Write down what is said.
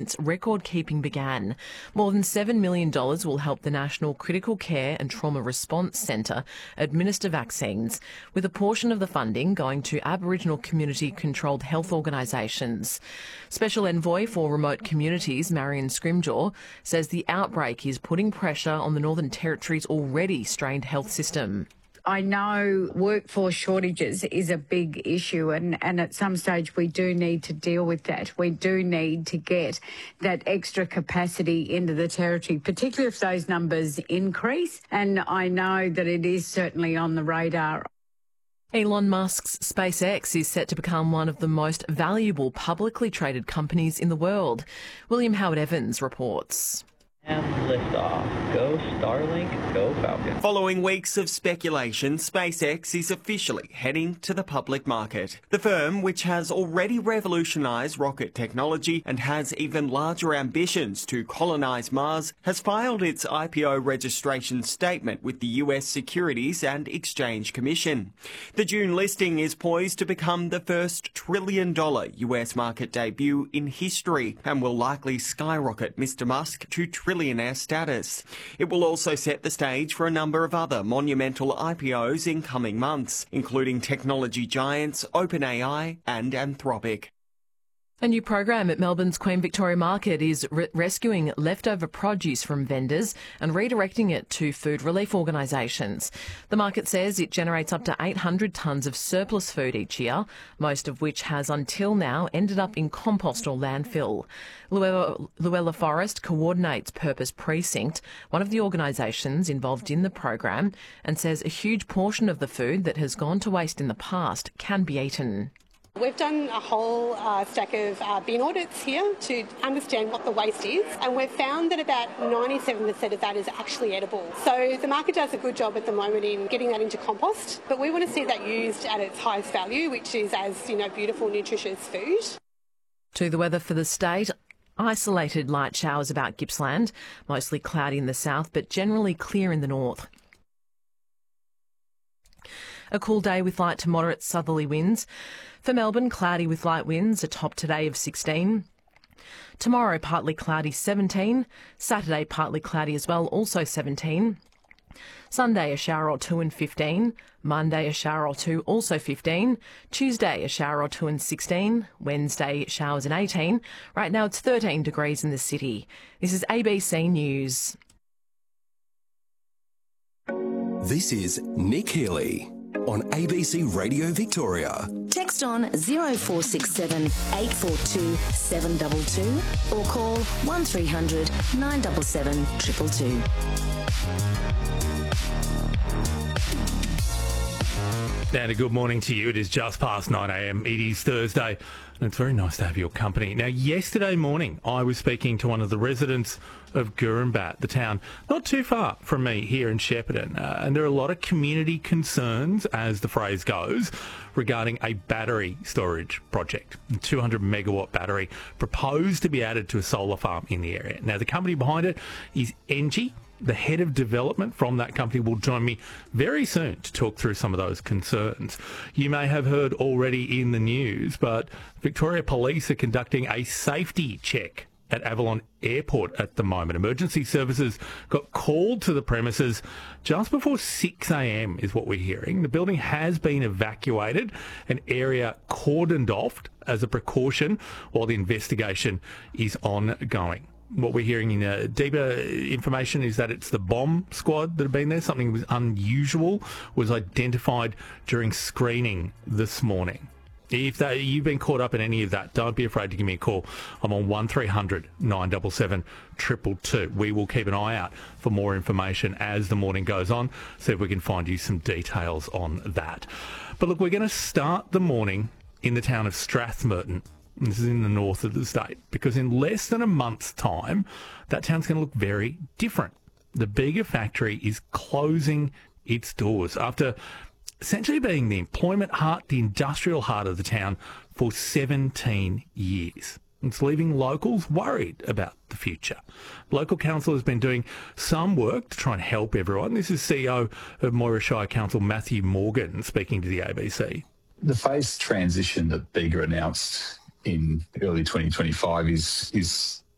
since record-keeping began. More than $7 million will help the National Critical Care and Trauma Response Centre administer vaccines, with a portion of the funding going to Aboriginal community-controlled health organisations. Special Envoy for Remote Communities, Marion Scrimgeour, says the outbreak is putting pressure on the Northern Territory's already strained health system. I know workforce shortages is a big issue and at some stage we do need to deal with that. We do need to get that extra capacity into the Territory, particularly if those numbers increase, and I know that it is certainly on the radar. Elon Musk's SpaceX is set to become one of the most valuable publicly traded companies in the world. William Howard Evans reports. And liftoff. Go Starlink, go Falcon. Following weeks of speculation, SpaceX is officially heading to the public market. The firm, which has already revolutionised rocket technology and has even larger ambitions to colonise Mars, has filed its IPO registration statement with the US Securities and Exchange Commission. The June listing is poised to become the first $1 trillion US market debut in history and will likely skyrocket Mr. Musk to trillionaire status. It will also set the stage for a number of other monumental IPOs in coming months, including technology giants OpenAI and Anthropic. A new program at Melbourne's Queen Victoria Market is rescuing leftover produce from vendors and redirecting it to food relief organisations. The market says it generates up to 800 tonnes of surplus food each year, most of which has until now ended up in compost or landfill. Luella Forest coordinates Purpose Precinct, one of the organisations involved in the program, and says a huge portion of the food that has gone to waste in the past can be eaten. We've done a whole stack of bin audits here to understand what the waste is, and we've found that about 97% of that is actually edible. So the market does a good job at the moment in getting that into compost, but we want to see that used at its highest value, which is as, beautiful, nutritious food. To the weather for the state. Isolated light showers about Gippsland, mostly cloudy in the south, but generally clear in the north. A cool day with light to moderate southerly winds. For Melbourne, cloudy with light winds, a top today of 16. Tomorrow, partly cloudy, 17. Saturday, partly cloudy as well, also 17. Sunday, a shower or two and 15. Monday, a shower or two, also 15. Tuesday, a shower or two and 16. Wednesday, showers and 18. Right now, it's 13 degrees in the city. This is ABC News. This is Nick Healy on ABC Radio Victoria. Text on 0467 842 722 or call 1300 977 222. And a good morning to you. It is just past 9 a.m. It is Thursday, and it's very nice to have your company. Now, yesterday morning, I was speaking to one of the residents of Gurumbat, the town not too far from me here in Shepparton, and there are a lot of community concerns, as the phrase goes, regarding a battery storage project. A 200 megawatt battery proposed to be added to a solar farm in the area. Now, the company behind it is Engie. The head of development from that company will join me very soon to talk through some of those concerns. You may have heard already in the news, but Victoria Police are conducting a safety check at Avalon Airport at the moment. Emergency services got called to the premises just before 6 a.m. is what we're hearing. The building has been evacuated, an area cordoned off as a precaution while the investigation is ongoing. What we're hearing in deeper information is that it's the bomb squad that have been there. Something was unusual was identified during screening this morning. If you've been caught up in any of that, don't be afraid to give me a call. I'm on 1300 977 222. We will keep an eye out for more information as the morning goes on, see if we can find you some details on that. But look, we're going to start the morning in the town of Strathmerton. This is in the north of the state, because in less than a month's time, that town's going to look very different. The Bega factory is closing its doors after essentially being the employment heart, the industrial heart of the town for 17 years. It's leaving locals worried about the future. Local council has been doing some work to try and help everyone. This is CEO of Moira Shire Council, Matthew Morgan, speaking to the ABC. The phased transition that Bega announced in early 2025 is